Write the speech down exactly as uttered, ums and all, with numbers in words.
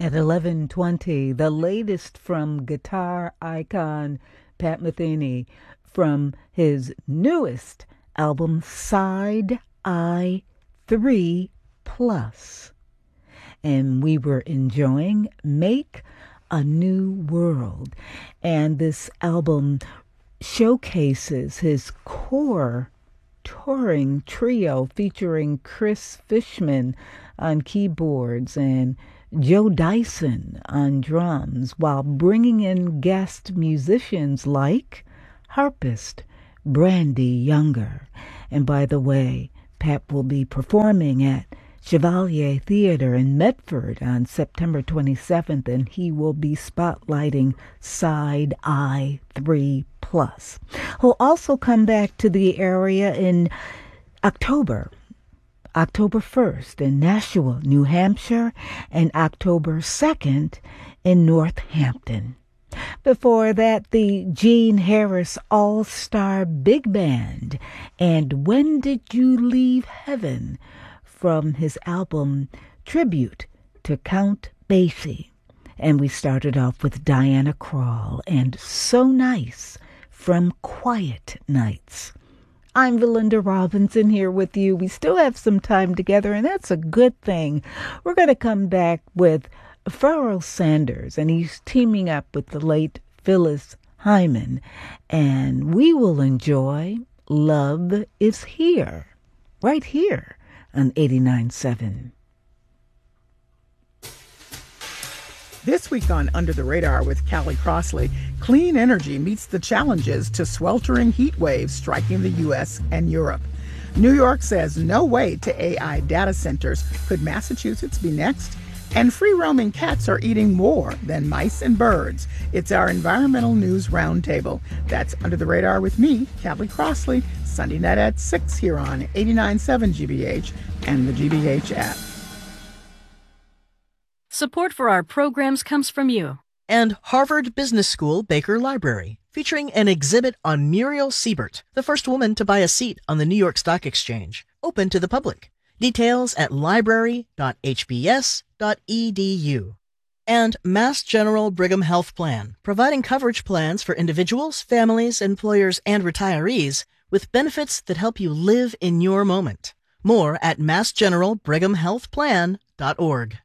At eleven twenty, the latest from guitar icon Pat Metheny from his newest album, Side Eye three Plus. And we were enjoying Make a New World. And this album showcases his core touring trio featuring Chris Fishman on keyboards and Joe Dyson on drums, while bringing in guest musicians like harpist Brandy Younger. And by the way, Pat will be performing at Chevalier Theater in Medford on September twenty-seventh, and he will be spotlighting Side Eye three Plus. He'll also come back to the area in October. October first in Nashua, New Hampshire, and October second in Northampton. Before that, the Gene Harris All-Star Big Band and When Did You Leave Heaven from his album Tribute to Count Basie. And we started off with Diana Krall and So Nice from Quiet Nights. I'm Valinda Robinson here with you. We still have some time together, and that's a good thing. We're going to come back with Pharoah Sanders, and he's teaming up with the late Phyllis Hyman, and we will enjoy Love Is Here, right here on eighty-nine point seven. This week on Under the Radar with Callie Crossley, clean energy meets the challenges to sweltering heat waves striking the U S and Europe. New York says no way to A I data centers. Could Massachusetts be next? And free-roaming cats are eating more than mice and birds. It's our environmental news roundtable. That's Under the Radar with me, Callie Crossley, Sunday night at six here on eighty-nine point seven G B H and the G B H app. Support for our programs comes from you. And Harvard Business School Baker Library, featuring an exhibit on Muriel Siebert, the first woman to buy a seat on the New York Stock Exchange, open to the public. Details at library dot h b s dot e d u. And Mass General Brigham Health Plan, providing coverage plans for individuals, families, employers, and retirees with benefits that help you live in your moment. More at mass general brigham health plan dot org.